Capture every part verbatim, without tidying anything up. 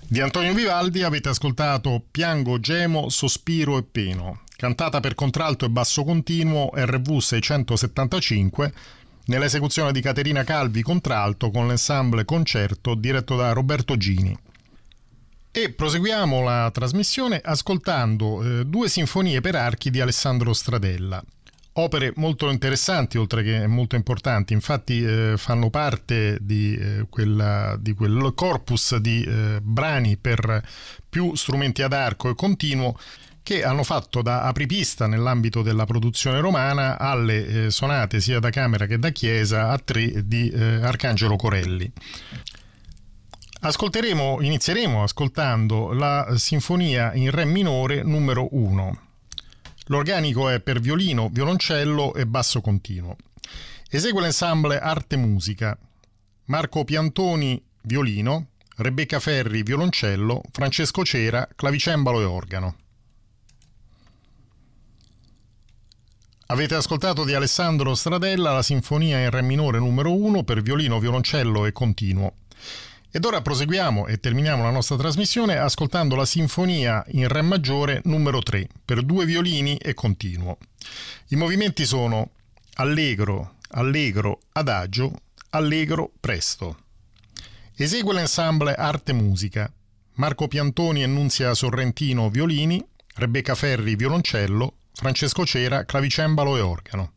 Di Antonio Vivaldi avete ascoltato Piango, gemo, sospiro e peno, cantata per contralto e basso continuo R V seicentosettantacinque, nell'esecuzione di Caterina Calvi contralto con l'ensemble concerto diretto da Roberto Gini. E proseguiamo la trasmissione ascoltando eh, due sinfonie per archi di Alessandro Stradella. Opere molto interessanti, oltre che molto importanti, infatti eh, fanno parte di, eh, quella, di quel corpus di eh, brani per più strumenti ad arco e continuo che hanno fatto da apripista nell'ambito della produzione romana alle eh, sonate sia da camera che da chiesa a tre di eh, Arcangelo Corelli. Ascolteremo, inizieremo ascoltando la sinfonia in re minore numero uno. L'organico è per violino, violoncello e basso continuo. Esegue l'ensemble Arte Musica. Marco Piantoni, violino, Rebecca Ferri, violoncello, Francesco Cera, clavicembalo e organo. Avete ascoltato di Alessandro Stradella la sinfonia in re minore numero uno per violino, violoncello e continuo. Ed ora proseguiamo e terminiamo la nostra trasmissione ascoltando la sinfonia in re maggiore numero tre per due violini e continuo. I movimenti sono allegro, allegro, adagio, allegro, presto. Esegue l'ensemble Arte Musica. Marco Piantoni e Nunzia Sorrentino violini, Rebecca Ferri violoncello, Francesco Cera clavicembalo e organo.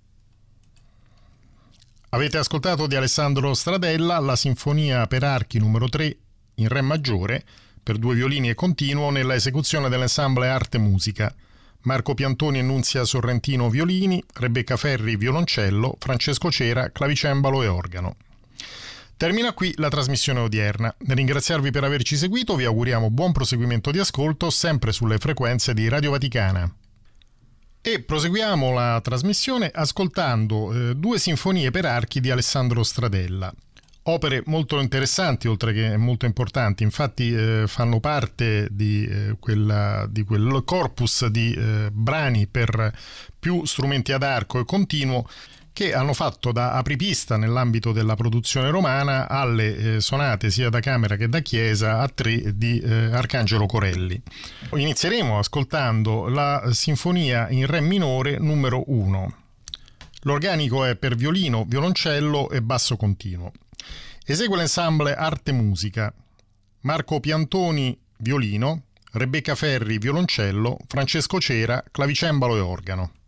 Avete ascoltato di Alessandro Stradella la sinfonia per archi numero tre in re maggiore per due violini e continuo nella esecuzione dell'ensemble Arte Musica. Marco Piantoni e Nunzia Sorrentino violini, Rebecca Ferri violoncello, Francesco Cera clavicembalo e organo. Termina qui la trasmissione odierna. Nel ringraziarvi per averci seguito vi auguriamo buon proseguimento di ascolto sempre sulle frequenze di Radio Vaticana. E proseguiamo la trasmissione ascoltando eh, due sinfonie per archi di Alessandro Stradella. Opere molto interessanti, oltre che molto importanti, infatti eh, fanno parte di, eh, quella, di quel corpus di eh, brani per più strumenti ad arco e continuo che hanno fatto da apripista nell'ambito della produzione romana alle eh, sonate sia da camera che da chiesa a tre di eh, Arcangelo Corelli. Inizieremo ascoltando la sinfonia in re minore numero uno. L'organico è per violino, violoncello e basso continuo. Esegue l'ensemble Arte Musica. Marco Piantoni, violino, Rebecca Ferri, violoncello, Francesco Cera, clavicembalo e organo.